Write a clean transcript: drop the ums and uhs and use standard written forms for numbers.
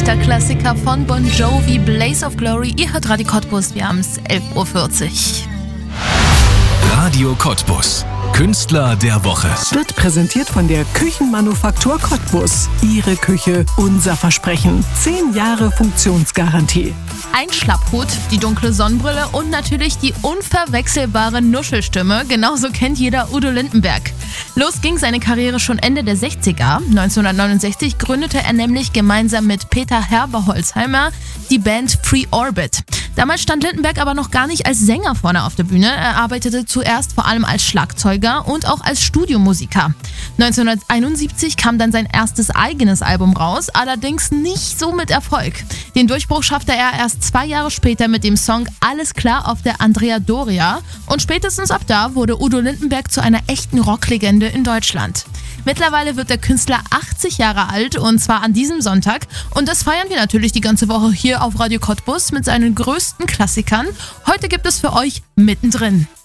echter Klassiker von Bon Jovi, Blaze of Glory. Ihr hört Radio Cottbus, wir haben es 11.40 Uhr. Radio Cottbus. Künstler der Woche. Wird präsentiert von der Küchenmanufaktur Cottbus. Ihre Küche, unser Versprechen. 10 Jahre Funktionsgarantie. Ein Schlapphut, die dunkle Sonnenbrille und natürlich die unverwechselbare Nuschelstimme. Genauso kennt jeder Udo Lindenberg. Los ging seine Karriere schon Ende der 60er. 1969 gründete er nämlich gemeinsam mit Peter Herber-Holzheimer die Band Free Orbit. Damals stand Lindenberg aber noch gar nicht als Sänger vorne auf der Bühne. Er arbeitete zuerst vor allem als Schlagzeuger und auch als Studiomusiker. 1971 kam dann sein erstes eigenes Album raus, allerdings nicht so mit Erfolg. Den Durchbruch schaffte er erst 2 Jahre später mit dem Song Alles klar auf der Andrea Doria und spätestens ab da wurde Udo Lindenberg zu einer echten Rocklegende in Deutschland. Mittlerweile wird der Künstler 80 Jahre alt und zwar an diesem Sonntag und das feiern wir natürlich die ganze Woche hier auf Radio Cottbus mit seinen größten Klassikern. Heute gibt es für euch Mittendrin.